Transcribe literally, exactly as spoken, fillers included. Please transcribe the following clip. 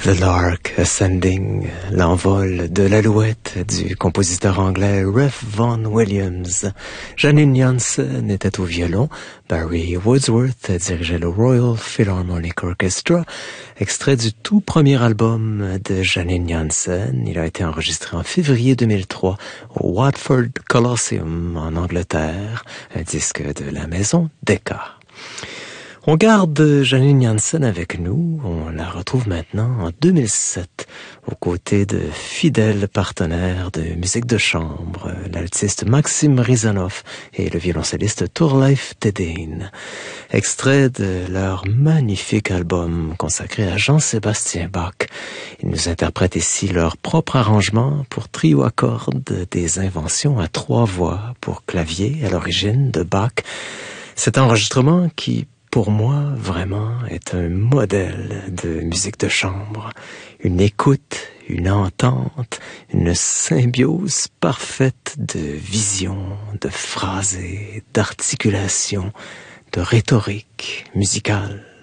The Lark Ascending, l'envol de l'alouette du compositeur anglais Ralph Vaughan Williams. Janine Jansen était au violon, Barry Wordsworth dirigeait le Royal Philharmonic Orchestra, extrait du tout premier album de Janine Jansen. Il a été enregistré en février deux mille trois au Watford Colosseum en Angleterre, un disque de la maison Decca. On garde Janine Jansen avec nous. On la retrouve maintenant en deux mille sept aux côtés de fidèles partenaires de musique de chambre, l'altiste Maxime Rizanov et le violoncelliste Thorleif Tedeen. Extrait de leur magnifique album consacré à Jean-Sébastien Bach. Ils nous interprètent ici leur propre arrangement pour trio à cordes des inventions à trois voix pour clavier à l'origine de Bach. Cet enregistrement qui pour moi, vraiment, est un modèle de musique de chambre. Une écoute, une entente, une symbiose parfaite de vision, de phrasé, d'articulation, de rhétorique musicale.